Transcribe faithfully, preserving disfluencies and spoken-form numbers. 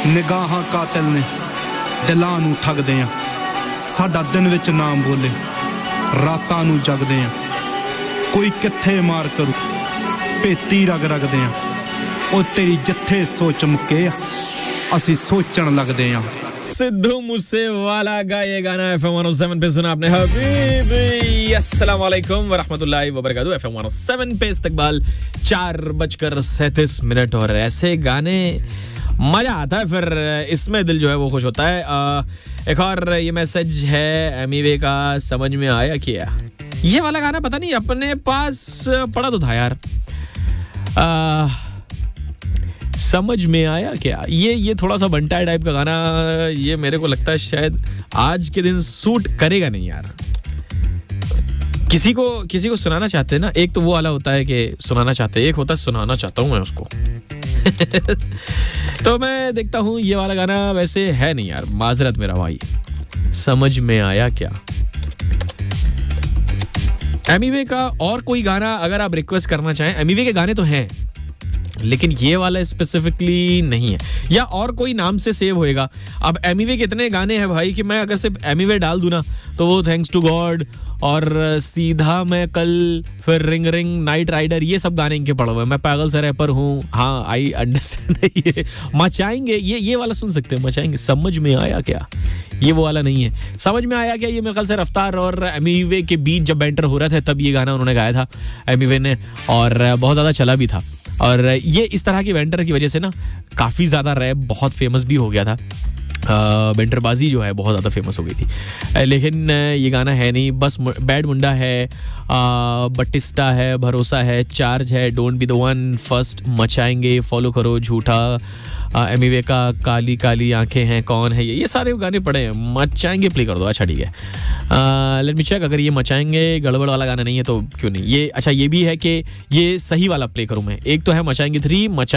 ਨਿਗਾਹਾਂ ਕਾਤਲ ਨੇ ਦਿਲਾਂ ਨੂੰ ਠੱਗਦੇ ਆ ਸਾਡਾ ਦਿਨ ਵਿੱਚ ਨਾਮ ਬੋਲੇ ਰਾਤਾਂ ਨੂੰ ਜਗਦੇ ਆ ਕੋਈ ਕਿੱਥੇ ਮਾਰ ਕਰੂ ਭੇਤੀ ਰਗ ਰਗਦੇ ਆ ਉਹ ਤੇਰੀ ਜਿੱਥੇ ਸੋਚ ਮੁੱਕੇ ਆ ਅਸੀਂ ਸੋਚਣ ਲੱਗਦੇ ਆ सिद्धू मूसेवाला का ये गाना F M one O seven पे सुना आपने हबीबी। अस्सलाम वालेकुम व रहमतुल्लाहि व बरकातहू। F M one O seven पे इस्तकबाल चार बजकर सैंतीस मिनट और ऐसे गाने मजा आता है, फिर इसमें दिल जो है वो खुश होता है। आ, एक और ये मैसेज है एमीवे का, समझ में आया क्या? ये वाला गाना पता नहीं अपने पास पड़ा तो था यार, आ, समझ में आया क्या? ये ये थोड़ा सा बंटा टाइप का गाना, ये मेरे को लगता है शायद आज के दिन सूट करेगा नहीं यार। किसी को किसी को सुनाना चाहते हैं ना, एक तो वो वाला होता है कि सुनाना चाहते हैं, एक होता है सुनाना चाहता हूँ मैं उसको। तो मैं देखता हूँ ये वाला गाना वैसे है नहीं यार, माजरत मेरा भाई। समझ में आया क्या? एमीवे का और कोई गाना अगर आप रिक्वेस्ट करना चाहें, एमीवे के गाने तो हैं लेकिन ये वाला स्पेसिफिकली नहीं है, या और कोई नाम से सेव होएगा। अब एमीवे के इतने गाने हैं भाई कि मैं अगर सिर्फ एमीवे डाल दूं ना तो वो थैंक्स टू गॉड और सीधा मैं कल, फिर रिंग रिंग, नाइट राइडर, ये सब गाने इनके पड़े हुए हैं। मैं पागल सा रैपर हूँ, हाँ आई अंडरस्टैंड। ये मचाएंगे, ये ये वाला सुन सकते हैं, मचाएंगे। समझ में आया क्या? ये वो वाला नहीं है। समझ में आया क्या? ये मेरे ख्याल से रफ्तार और एमीवे के बीच जब बैंटर हो रहा था तब ये गाना उन्होंने गाया था एमीवे ने, और बहुत ज़्यादा चला भी था। और ये इस तरह की वेंटर की वजह से ना काफ़ी ज़्यादा रैप बहुत फेमस भी हो गया था। वेंटरबाजी जो है बहुत ज़्यादा फेमस हो गई थी, लेकिन ये गाना है नहीं। बस बैड मुंडा है, बटिस्टा है, भरोसा है, चार्ज है, don't be the one, first, मचाएंगे, follow करो, झूठा, एमीवे का काली काली आंखें हैं, कौन है ये, ये सारे गाने पड़े हैं। मचाएंगे प्ले कर दो, अच्छा ठीक है। लेट मी चेक, अगर ये मचाएंगे गड़बड़ वाला गाना नहीं है तो क्यों नहीं। ये अच्छा ये भी है कि ये सही वाला प्ले करूँ मैं। एक तो है मचाएंगे थ्री, मचा